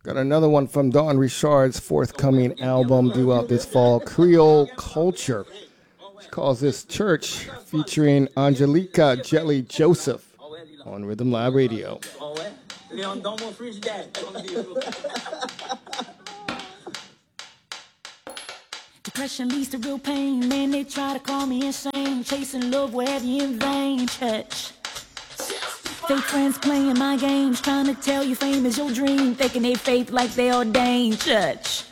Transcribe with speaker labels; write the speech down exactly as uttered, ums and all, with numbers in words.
Speaker 1: Got another one from Dawn Richard's forthcoming album due out this fall, Creole Culture. She calls this Church, featuring Angelica Jelly Joseph on Rhythm Lab Radio.
Speaker 2: Depression leads to real pain. Man, they try to call me insane. Chasing love, where have you in vain, church? Fake friends playing my games, trying to tell you fame is your dream, thinking they faith like they ordained, church.